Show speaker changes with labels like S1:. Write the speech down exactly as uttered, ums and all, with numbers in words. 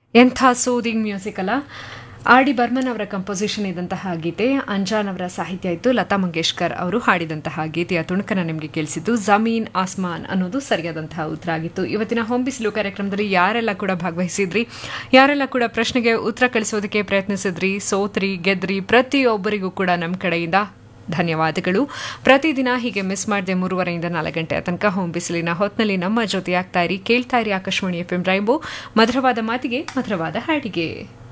S1: ಎಂಥ soothing music ಅಲ್ಲ. R D Burman ಅವರ ಕಂಪೋಸಿಷನ್ ಇದ್ದಂತಹ ಗೀತೆ, ಅಂಜಾನ್ ಅವರ ಸಾಹಿತ್ಯ ಇತ್ತು, ಲತಾ ಮಂಗೇಶ್ಕರ್ ಅವರು ಹಾಡಿದಂತಹ ಗೀತೆಯ ತುಣುಕನ ನಿಮಗೆ ಕೇಳಿಸಿದ್ದು. ಜಮೀನ್ ಆಸ್ಮಾನ್ ಅನ್ನೋದು ಸರಿಯಾದಂತಹ ಉತ್ತರ ಆಗಿತ್ತು. ಇವತ್ತಿನ ಹೋಮ್ ಬಿಸಿಲು ಕಾರ್ಯಕ್ರಮದಲ್ಲಿ ಯಾರೆಲ್ಲ ಕೂಡ ಭಾಗವಹಿಸಿದ್ರಿ, ಯಾರೆಲ್ಲ ಕೂಡ ಪ್ರಶ್ನೆಗೆ ಉತ್ತರ ಕಳಿಸೋದಕ್ಕೆ ಪ್ರಯತ್ನಿಸಿದ್ರಿ, ಸೋತ್ರಿ, ಗೆದ್ರಿ, ಪ್ರತಿಯೊಬ್ಬರಿಗೂ ಕೂಡ ನಮ್ಮ ಕಡೆಯಿಂದ ಧನ್ಯವಾದಗಳು. ಪ್ರತಿದಿನ ಹೀಗೆ ಮಿಸ್ ಮಾಡದೆ ಮೂರುವರೆಯಿಂದ ನಾಲ್ಕು ಗಂಟೆ ತನಕ ಹೋಮ್ ಬಿಸಿಲಿನ ಹೊತ್ನಲ್ಲಿ ನಮ್ಮ ಜೊತೆಯಾಗ್ತಾ ಇರಿ. ಕೇಳ್ತಾ ಇರಿ ಆಕಾಶವಾಣಿ ಎಫ್ ಎಂ ರೈನ್ಬೋ. ಮಧುರವಾದ ಮಾತಿಗೆ ಮಧುರವಾದ ಹಾಡಿಗೆ.